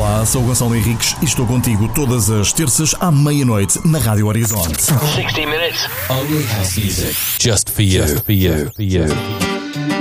Olá, sou o Gonçalo Henriques e estou contigo todas as terças à meia-noite na Rádio Horizonte. 60 minutes. Only house music. Just for you. Just for you. For you.